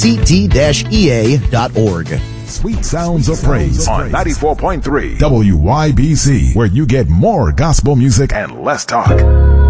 ct-ea.org. Sweet Sounds of Praise on 94.3 WYBC, where you get more gospel music and less talk.